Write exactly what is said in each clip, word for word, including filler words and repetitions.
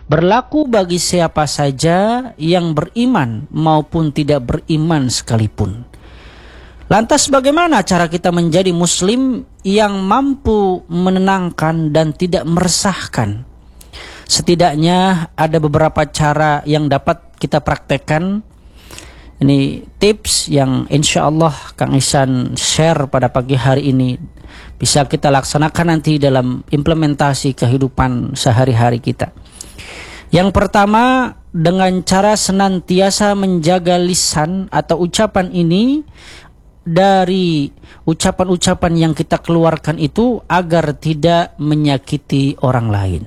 berlaku bagi siapa saja yang beriman maupun tidak beriman sekalipun. Lantas bagaimana cara kita menjadi muslim yang mampu menenangkan dan tidak meresahkan? Setidaknya ada beberapa cara yang dapat kita praktekkan. Ini tips yang insya Allah Kang Ihsan share pada pagi hari ini, bisa kita laksanakan nanti dalam implementasi kehidupan sehari-hari kita. Yang pertama, dengan cara senantiasa menjaga lisan atau ucapan ini dari ucapan-ucapan yang kita keluarkan itu agar tidak menyakiti orang lain.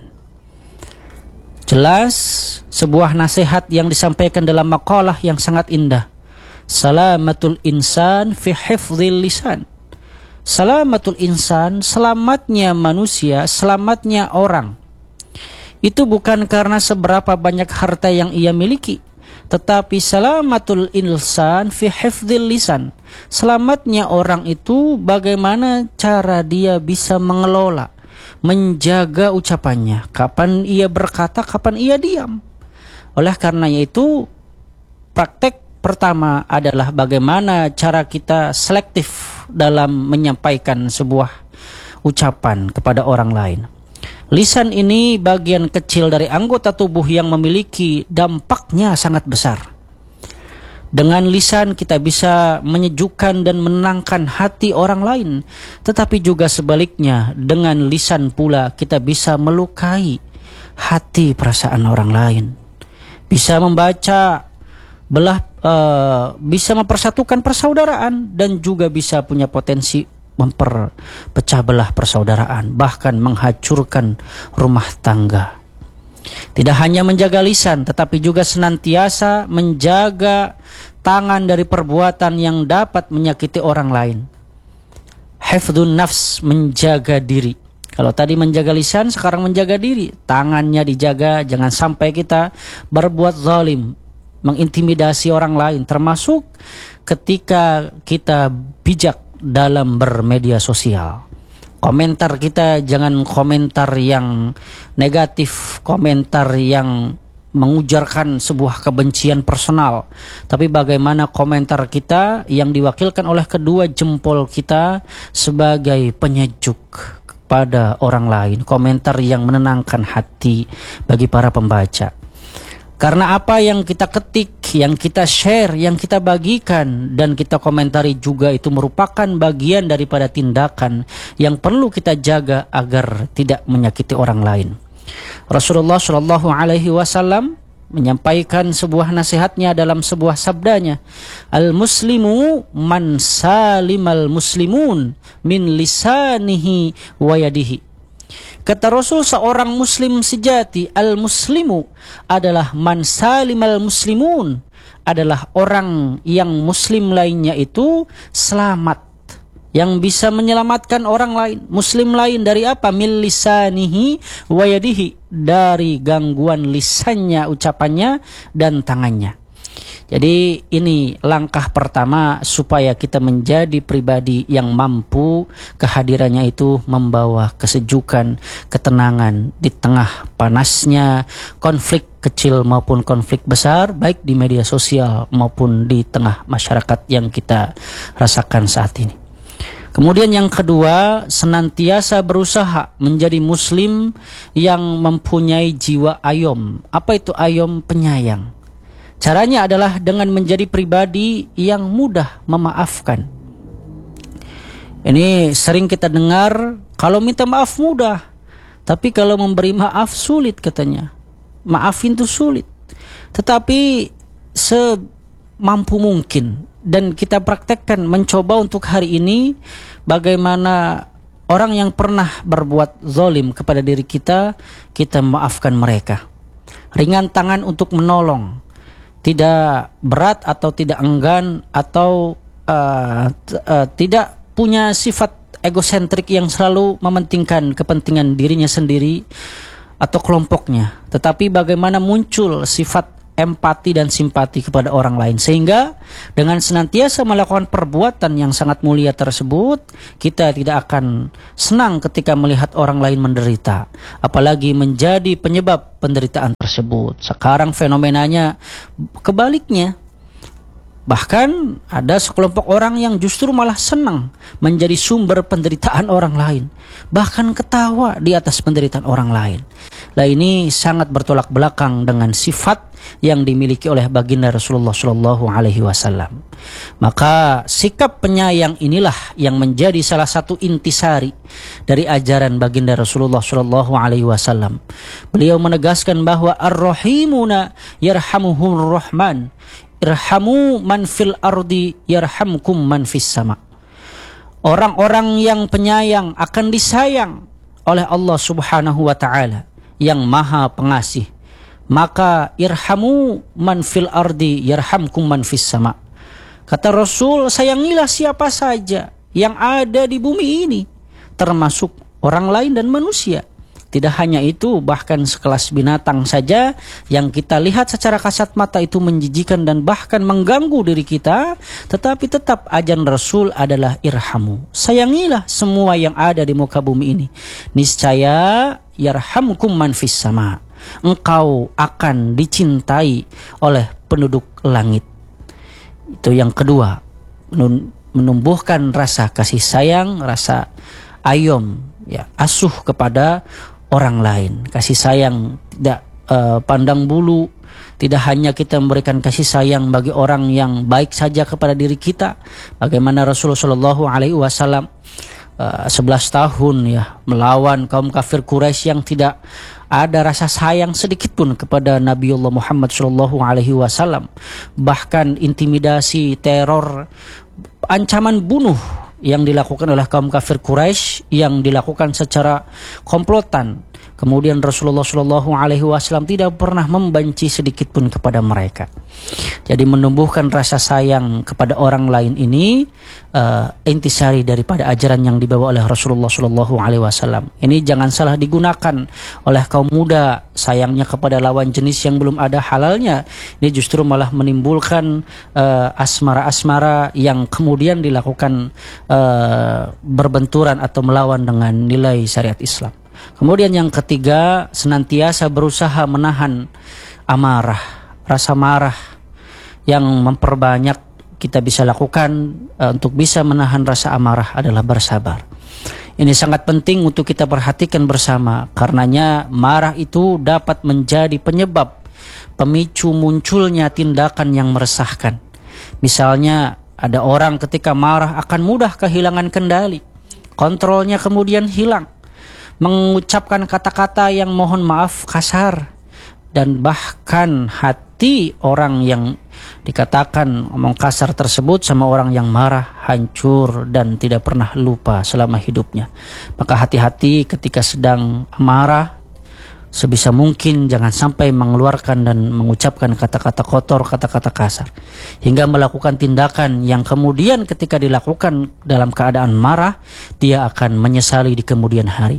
Jelas sebuah nasihat yang disampaikan dalam maqalah yang sangat indah. Salamatul insan fi hifdzil lisan. Salamatul insan, selamatnya manusia, selamatnya orang. Itu bukan karena seberapa banyak harta yang ia miliki, tetapi salamatul insan fi hifdzil lisan. Selamatnya orang itu bagaimana cara dia bisa mengelola, menjaga ucapannya, kapan ia berkata, kapan ia diam. Oleh karenanya itu, praktek pertama adalah bagaimana cara kita selektif dalam menyampaikan sebuah ucapan kepada orang lain. Lisan ini bagian kecil dari anggota tubuh yang memiliki dampaknya sangat besar. Dengan lisan kita bisa menyejukkan dan menenangkan hati orang lain, tetapi juga sebaliknya, dengan lisan pula kita bisa melukai hati perasaan orang lain. Bisa membaca belah, uh, bisa mempersatukan persaudaraan dan juga bisa punya potensi memperpecah belah persaudaraan, bahkan menghancurkan rumah tangga. Tidak hanya menjaga lisan, tetapi juga senantiasa menjaga tangan dari perbuatan yang dapat menyakiti orang lain. Hifdzun nafs, menjaga diri. Kalau tadi menjaga lisan, sekarang menjaga diri. Tangannya dijaga, jangan sampai kita berbuat zalim, mengintimidasi orang lain, termasuk ketika kita bijak dalam bermedia sosial. Komentar kita jangan komentar yang negatif, komentar yang mengujarkan sebuah kebencian personal, tapi bagaimana komentar kita yang diwakilkan oleh kedua jempol kita sebagai penyejuk kepada orang lain, komentar yang menenangkan hati bagi para pembaca. Karena apa yang kita ketik, yang kita share, yang kita bagikan dan kita komentari juga itu merupakan bagian daripada tindakan yang perlu kita jaga agar tidak menyakiti orang lain. Rasulullah shallallahu alaihi wasallam menyampaikan sebuah nasihatnya dalam sebuah sabdanya, al-muslimu man salimal muslimun min lisanihi wa yadihi. Kata Rasul, seorang muslim sejati, al-muslimu adalah man salimal muslimun, adalah orang yang muslim lainnya itu selamat, yang bisa menyelamatkan orang lain, muslim lain dari apa? Min lisanihi wa yadihi, dari gangguan lisannya, ucapannya dan tangannya. Jadi ini langkah pertama supaya kita menjadi pribadi yang mampu kehadirannya itu membawa kesejukan, ketenangan di tengah panasnya konflik kecil maupun konflik besar, baik di media sosial maupun di tengah masyarakat yang kita rasakan saat ini. Kemudian yang kedua, senantiasa berusaha menjadi muslim yang mempunyai jiwa ayom. Apa itu ayom? Penyayang. Caranya adalah dengan menjadi pribadi yang mudah memaafkan. Ini sering kita dengar, kalau minta maaf mudah, tapi kalau memberi maaf sulit katanya. Maafin itu sulit. Tetapi semampu mungkin, dan kita praktekkan mencoba untuk hari ini, bagaimana orang yang pernah berbuat zalim kepada diri kita, kita memaafkan mereka. Ringan tangan untuk menolong. Tidak berat atau tidak enggan atau uh, uh, tidak punya sifat egosentrik yang selalu mementingkan kepentingan dirinya sendiri atau kelompoknya, tetapi bagaimana muncul sifat empati dan simpati kepada orang lain. Sehingga dengan senantiasa melakukan perbuatan yang sangat mulia tersebut, kita tidak akan senang ketika melihat orang lain menderita, apalagi menjadi penyebab penderitaan tersebut. Sekarang fenomenanya kebaliknya. Bahkan ada sekelompok orang yang justru malah senang menjadi sumber penderitaan orang lain, bahkan ketawa di atas penderitaan orang lain. Nah, ini sangat bertolak belakang dengan sifat yang dimiliki oleh baginda Rasulullah Shallallahu Alaihi Wasallam. Maka sikap penyayang inilah yang menjadi salah satu intisari dari ajaran baginda Rasulullah Shallallahu Alaihi Wasallam. Beliau menegaskan bahwa ar-rahimuna yarhamuhur rahman, irhamu man fil ardi yarhamkum man fis sama. Orang-orang yang penyayang akan disayang oleh Allah Subhanahu wa taala yang Maha Pengasih. Maka irhamu man fil ardi yarhamkum man fis sama. Kata Rasul, sayangilah siapa saja yang ada di bumi ini, termasuk orang lain dan manusia. Tidak hanya itu, bahkan sekelas binatang saja yang kita lihat secara kasat mata itu menjijikan dan bahkan mengganggu diri kita, tetapi tetap ajaran Rasul adalah irhamu. Sayangilah semua yang ada di muka bumi ini. Niscaya yarhamkum man fis sama. Engkau akan dicintai oleh penduduk langit. Itu yang kedua, menumbuhkan rasa kasih sayang, rasa ayom, ya, asuh kepada orang lain. Kasih sayang tidak uh, pandang bulu. Tidak hanya kita memberikan kasih sayang bagi orang yang baik saja kepada diri kita. Bagaimana Rasulullah Shallallahu Alaihi Wasallam uh, sebelas tahun ya melawan kaum kafir Quraisy yang tidak ada rasa sayang sedikit pun kepada Nabiullah Muhammad Shallallahu Alaihi Wasallam. Bahkan intimidasi, teror, ancaman bunuh yang dilakukan oleh kaum kafir Quraisy, yang dilakukan secara komplotan. Kemudian Rasulullah Shallallahu Alaihi Wasallam tidak pernah membenci sedikit pun kepada mereka. Jadi menumbuhkan rasa sayang kepada orang lain ini uh, intisari daripada ajaran yang dibawa oleh Rasulullah Shallallahu Alaihi Wasallam. Ini jangan salah digunakan oleh kaum muda, sayangnya kepada lawan jenis yang belum ada halalnya. Ini justru malah menimbulkan uh, asmara-asmara yang kemudian dilakukan uh, berbenturan atau melawan dengan nilai syariat Islam. Kemudian yang ketiga, senantiasa berusaha menahan amarah, rasa marah yang memperbanyak. Kita bisa lakukan uh, untuk bisa menahan rasa amarah adalah bersabar. Ini sangat penting untuk kita perhatikan bersama, karenanya marah itu dapat menjadi penyebab pemicu munculnya tindakan yang meresahkan. Misalnya ada orang ketika marah akan mudah kehilangan kendali, kontrolnya kemudian hilang, mengucapkan kata-kata yang mohon maaf kasar, dan bahkan hati orang yang dikatakan omong kasar tersebut sama orang yang marah hancur dan tidak pernah lupa selama hidupnya. Maka hati-hati ketika sedang marah, sebisa mungkin jangan sampai mengeluarkan dan mengucapkan kata-kata kotor, kata-kata kasar, hingga melakukan tindakan yang kemudian ketika dilakukan dalam keadaan marah, dia akan menyesali di kemudian hari.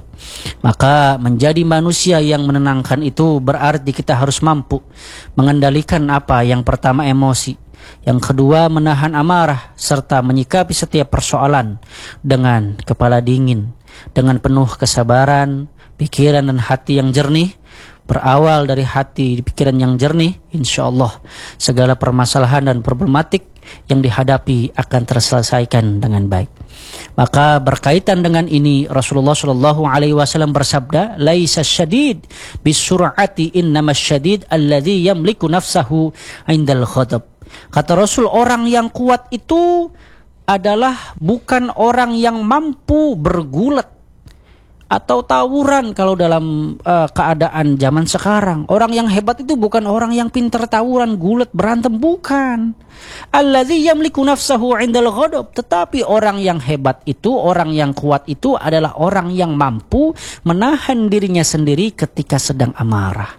Maka menjadi manusia yang menenangkan itu berarti kita harus mampu mengendalikan apa? Yang pertama, emosi. Yang kedua, menahan amarah serta menyikapi setiap persoalan dengan kepala dingin, dengan penuh kesabaran, pikiran dan hati yang jernih. Berawal dari hati pikiran yang jernih, insya Allah segala permasalahan dan problematik yang dihadapi akan terselesaikan dengan baik. Maka berkaitan dengan ini, Rasulullah Shallallahu Alaihi Wasallam bersabda, "Laisa syadid bisur'ati, innamas syadid alladzi yamliku nafsahu indal ghadab." Kata Rasul, orang yang kuat itu adalah bukan orang yang mampu bergulat atau tawuran kalau dalam uh, keadaan zaman sekarang. Orang yang hebat itu bukan orang yang pintar tawuran, gulat, berantem, bukan. Alladzi yamliku nafsahu 'indal ghadab, tetapi orang yang hebat itu, orang yang kuat itu adalah orang yang mampu menahan dirinya sendiri ketika sedang amarah.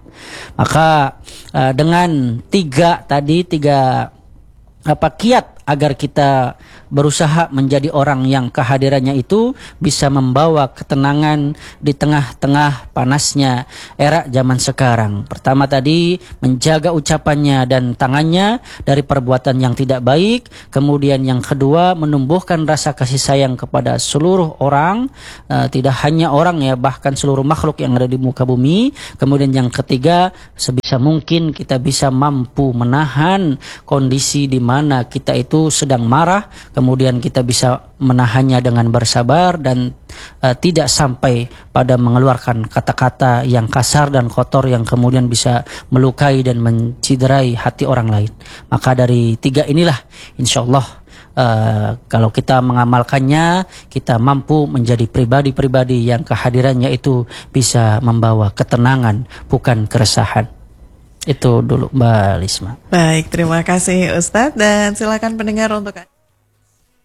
Maka uh, dengan tiga tadi tiga apa kiat agar kita berusaha menjadi orang yang kehadirannya itu bisa membawa ketenangan di tengah-tengah panasnya era zaman sekarang. Pertama tadi, menjaga ucapannya dan tangannya dari perbuatan yang tidak baik. Kemudian yang kedua, menumbuhkan rasa kasih sayang kepada seluruh orang, uh, tidak hanya orang ya, bahkan seluruh makhluk yang ada di muka bumi. Kemudian yang ketiga, sebisa mungkin kita bisa mampu menahan kondisi di mana kita itu sedang marah, kemudian kita bisa menahannya dengan bersabar dan uh, tidak sampai pada mengeluarkan kata-kata yang kasar dan kotor yang kemudian bisa melukai dan menciderai hati orang lain. Maka dari tiga inilah insya Allah uh, kalau kita mengamalkannya, kita mampu menjadi pribadi-pribadi yang kehadirannya itu bisa membawa ketenangan, bukan keresahan. Itu dulu Mbak Lisma. Baik, terima kasih Ustadz, dan silakan pendengar untuk